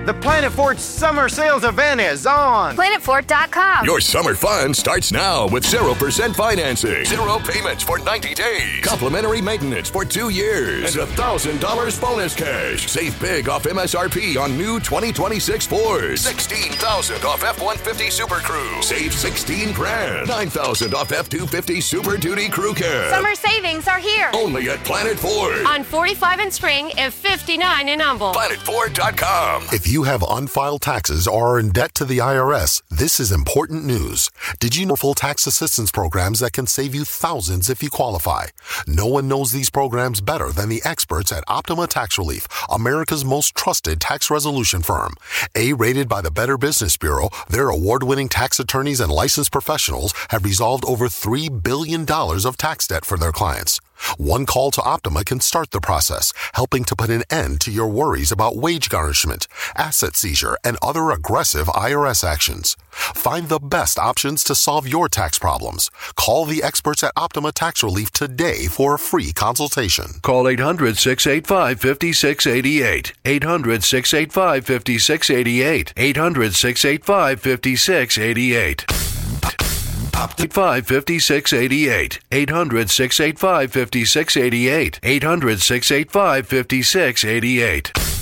The Planet Ford Summer Sales Event is on. PlanetFord.com. Your summer fun starts now with 0% financing, 0 payments for 90 days, complimentary maintenance for 2 years, and $1,000 bonus cash. Save big off MSRP on new 2026 Fords. $16,000 off F-150 Super Crew. Save $16,000. $9,000 off F-250 Super Duty Crew Cab. Summer savings are here. Only at Planet Ford. On 45 in Spring and 59 in Humble. PlanetFord.com. If you have unfiled taxes or are in debt to the IRS, this is important news. Did you know full tax assistance programs that can save you thousands if you qualify? No one knows these programs better than the experts at Optima Tax Relief, America's most trusted tax resolution firm. A-rated by the Better Business Bureau, their award-winning tax attorneys and licensed professionals have resolved over $3 billion of tax debt for their clients. One call to Optima can start the process, helping to put an end to your worries about wage garnishment, asset seizure, and other aggressive IRS actions. Find the best options to solve your tax problems. Call the experts at Optima Tax Relief today for a free consultation. Call 800-685-5688. 800-685-5688. 800-685-5688. 800-685-5688. 800-685-5688. 800-685-5688.